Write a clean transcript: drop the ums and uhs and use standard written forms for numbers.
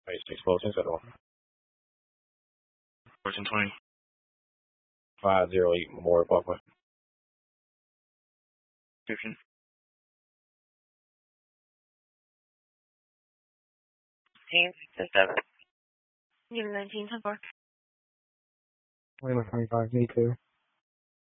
614 settle. 1420. 508 Memorial Parkway. Description. Team 7. Unit 19, 10-4. 25, need to.